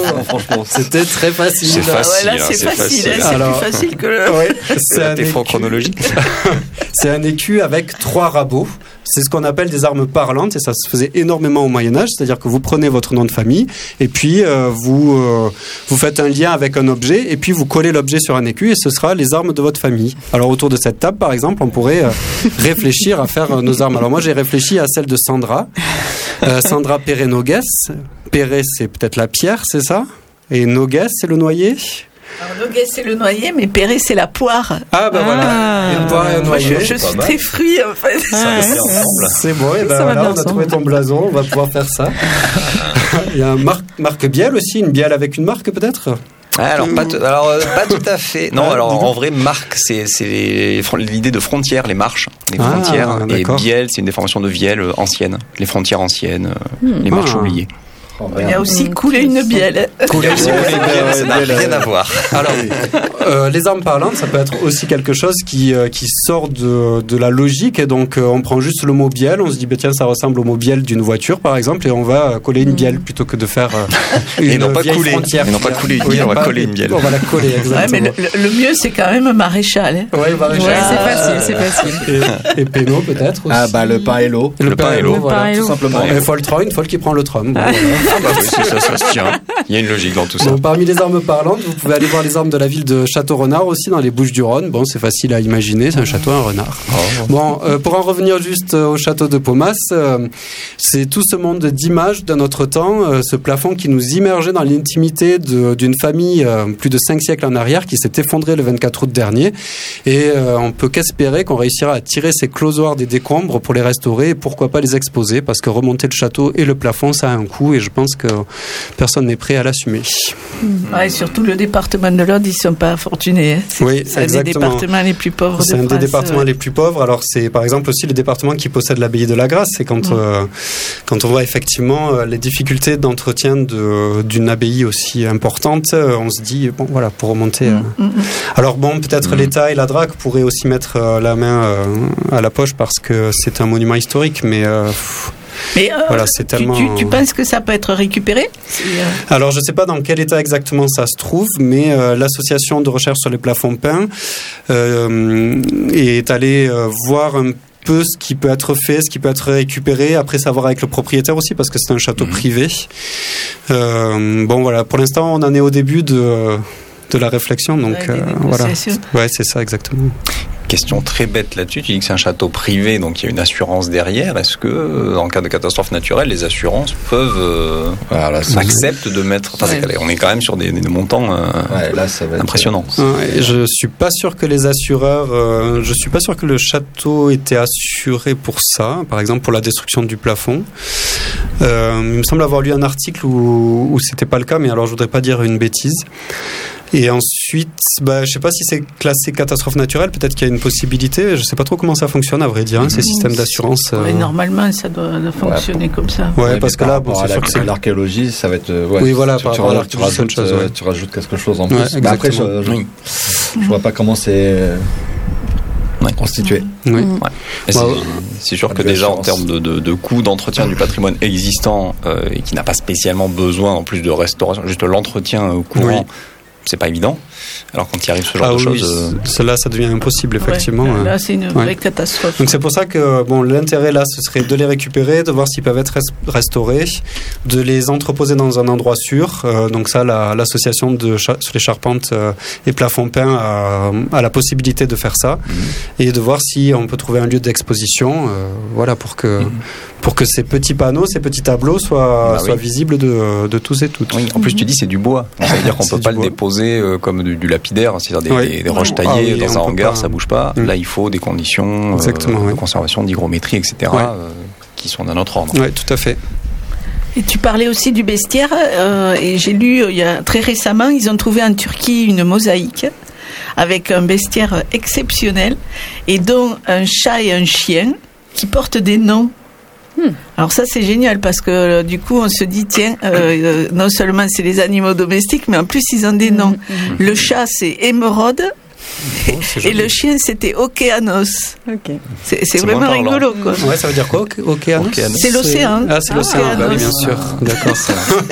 franchement, c'était très facile. C'est facile. C'est facile. C'est Alors, plus facile que le... Ouais, c'est un défaut chronologique. C'est un écu avec 3 rabots. C'est ce qu'on appelle des armes parlantes et ça se faisait énormément au Moyen-Âge, c'est-à-dire que vous prenez votre nom de famille et puis vous faites un lien avec un objet et puis vous collez l'objet sur un écu et ce sera les armes de votre famille. Alors autour de cette table, par exemple, on pourrait réfléchir à faire nos armes. Alors moi, j'ai réfléchi à celle de Sandra. Sandra Perret-Noguès. Perret, c'est peut-être la pierre, c'est ça? Et Noguès, c'est le noyer? Alors, Noguès, c'est le noyer, mais Perret, c'est la poire. Ah, ben voilà. Une poire et un noyer. Je suis très fruit, en fait. Ça va bien ensemble. C'est bon, et ben voilà, on a trouvé ton blason, on va pouvoir faire ça. Il y a un marque bielle aussi, une bielle avec une marque peut-être? Alors pas tout à fait. Non, alors en vrai, marque, c'est l'idée de frontières, les marches, les frontières. Et bielle, c'est une déformation de vielle ancienne, les frontières anciennes, les marches oubliées. Il y a aussi coulé une bielle. Ça n'a rien à voir. Alors, les armes parlantes, ça peut être aussi quelque chose qui sort de la logique. Et donc, on prend juste le mot bielle, on se dit, tiens, ça ressemble au mot bielle d'une voiture, par exemple, et on va coller une bielle plutôt que de faire une vieille frontière. Et non pas couler une bielle, on va coller une bielle. On va la coller, exactement. Ouais, mais le mieux, c'est quand même maréchal. Hein. Oui, maréchal. Ouais, c'est facile. Et péno, peut-être aussi. Ah, bah, le pain et l'eau. Le pain et l'eau, voilà, tout simplement. Et Foltron, une folle qui prend le tram. Ah bah oui, ça se tient. Il y a une logique dans tout ça. Donc, parmi les armes parlantes, vous pouvez aller voir les armes de la ville de Château-Renard aussi, dans les Bouches-du-Rhône. Bon, c'est facile à imaginer, c'est un château, un renard. Bon, pour en revenir juste au château de Paumas, c'est tout ce monde d'images d'un autre temps, ce plafond qui nous immergeait dans l'intimité d'une famille plus de 5 siècles en arrière, qui s'est effondrée le 24 août dernier. Et on peut qu'espérer qu'on réussira à tirer ces closoirs des décombres pour les restaurer et pourquoi pas les exposer, parce que remonter le château et le plafond, ça a un coût et je pense que personne n'est prêt à l'assumer. Ouais, surtout le département de l'Aude, ils ne sont pas fortunés. Hein. C'est un des départements les plus pauvres de France. C'est un des départements les plus pauvres. Alors c'est par exemple aussi le département qui possède l'abbaye de la Grâce. C'est quand on voit effectivement les difficultés d'entretien d'une abbaye aussi importante, on se dit, bon voilà, pour remonter... Alors bon, peut-être l'État et la DRAC pourraient aussi mettre la main à la poche parce que c'est un monument historique, mais voilà, c'est tellement... tu penses que ça peut être récupéré? Alors, je ne sais pas dans quel état exactement ça se trouve, mais l'association de recherche sur les plafonds peints est allée voir un peu ce qui peut être fait, ce qui peut être récupéré, après savoir avec le propriétaire aussi, parce que c'est un château privé. Bon, voilà, pour l'instant, on en est au début de la réflexion, donc voilà. Ouais, c'est ça, exactement. Question très bête là-dessus, tu dis que c'est un château privé, donc il y a une assurance derrière. Est-ce que, en cas de catastrophe naturelle, les assurances peuvent acceptent de mettre... Enfin, on est quand même sur des montants là, ça va impressionnants. Je suis pas sûr que les assureurs... je suis pas sûr que le château était assuré pour ça, par exemple pour la destruction du plafond. Il me semble avoir lu un article où c'était pas le cas, mais alors je voudrais pas dire une bêtise. Et ensuite, je sais pas si c'est classé catastrophe naturelle, peut-être qu'il y a une possibilité, je sais pas trop comment ça fonctionne à vrai dire, ces systèmes d'assurance. Normalement, ça doit fonctionner comme ça. Ouais, parce que là, c'est sûr que c'est l'archéologie, ça va être... oui, voilà, tu rajoutes quelque chose en plus. Mais après, je vois pas comment c'est... constitué. Oui. C'est sûr que déjà en termes de coût d'entretien du patrimoine existant et qui n'a pas spécialement besoin en plus de restauration, juste l'entretien courant, c'est pas évident. Alors quand il arrive ce genre de choses... Cela, ça devient impossible, effectivement. Là, c'est une vraie catastrophe. Donc c'est pour ça que l'intérêt là, ce serait de les récupérer, de voir s'ils peuvent être restaurés, de les entreposer dans un endroit sûr. Donc ça, l'association sur les charpentes et plafonds peints a la possibilité de faire ça. Et de voir si on peut trouver un lieu d'exposition, voilà, pour que ces petits panneaux, ces petits tableaux soient visibles de tous et toutes. Oui, en plus tu dis c'est du bois. Ça veut dire qu'on peut pas le déposer comme du lapidaire, c'est-à-dire des roches taillées dans un hangar, ça bouge pas. Là, il faut des conditions de conservation, d'hygrométrie, etc., qui sont d'un autre ordre. Oui, tout à fait. Et tu parlais aussi du bestiaire, et j'ai lu très récemment, ils ont trouvé en Turquie une mosaïque avec un bestiaire exceptionnel, et dont un chat et un chien qui portent des noms. Alors ça c'est génial parce que du coup on se dit tiens non seulement c'est les animaux domestiques mais en plus ils ont des noms. Le chat c'est Émeraude et le chien c'était Océanos. C'est vraiment rigolo quoi. Ouais, ça veut dire quoi Océanos? C'est l'océan. Ah c'est l'océan, oui, bien sûr. D'accord.